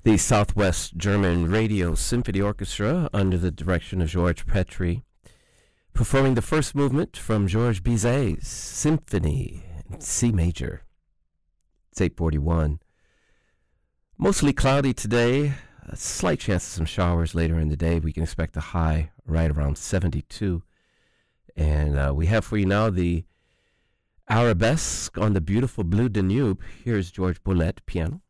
The Southwest German Radio Symphony Orchestra, under the direction of George Petrie, performing the first movement from Georges Bizet's Symphony in C major. It's 8:41. Mostly cloudy today. A slight chance of some showers later in the day. We can expect a high right around 72. And we have for you now the Arabesque on the beautiful Bleu Danube. Here's George Boulez, piano.